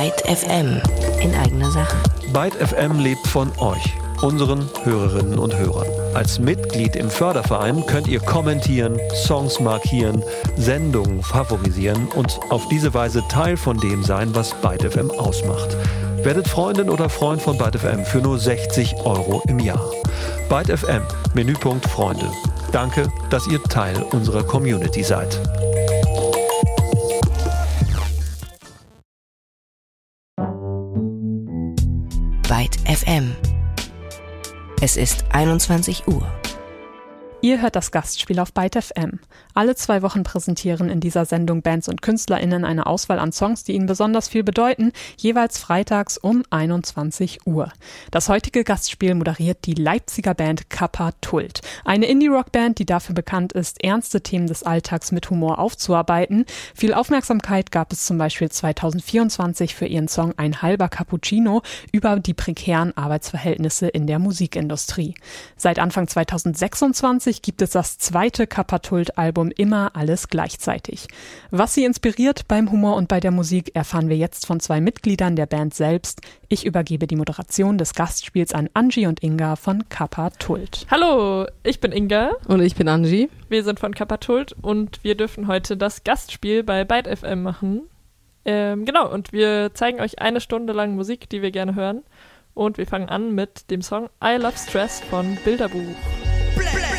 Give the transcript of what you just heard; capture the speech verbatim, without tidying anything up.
Byte F M in eigener Sache. Byte F M lebt von euch, unseren Hörerinnen und Hörern. Als Mitglied im Förderverein könnt ihr kommentieren, Songs markieren, Sendungen favorisieren und auf diese Weise Teil von dem sein, was Byte F M ausmacht. Werdet Freundin oder Freund von Byte F M für nur sechzig Euro im Jahr. Byte F M, Menüpunkt Freunde. Danke, dass ihr Teil unserer Community seid. Byte F M. Es ist einundzwanzig Uhr. Ihr hört das Gastspiel auf Byte F M. Alle zwei Wochen präsentieren in dieser Sendung Bands und KünstlerInnen eine Auswahl an Songs, die ihnen besonders viel bedeuten, jeweils freitags um einundzwanzig Uhr. Das heutige Gastspiel moderiert die Leipziger Band Kappa Tult. Eine Indie-Rock-Band, die dafür bekannt ist, ernste Themen des Alltags mit Humor aufzuarbeiten. Viel Aufmerksamkeit gab es zum Beispiel zweitausendvierundzwanzig für ihren Song Ein halber Cappuccino über die prekären Arbeitsverhältnisse in der Musikindustrie. Seit Anfang zweitausendsechsundzwanzig gibt es das zweite Kappa Tult-Album Immer alles gleichzeitig. Was sie inspiriert beim Humor und bei der Musik, erfahren wir jetzt von zwei Mitgliedern der Band selbst. Ich übergebe die Moderation des Gastspiels an Angie und Inga von Kappa Tult. Hallo, ich bin Inga. Und ich bin Angie. Wir sind von Kappa Tult und wir dürfen heute das Gastspiel bei Byte F M machen. Ähm, genau, und wir zeigen euch eine Stunde lang Musik, die wir gerne hören. Und wir fangen an mit dem Song I Love Stress von Bilderbuch. Bläh.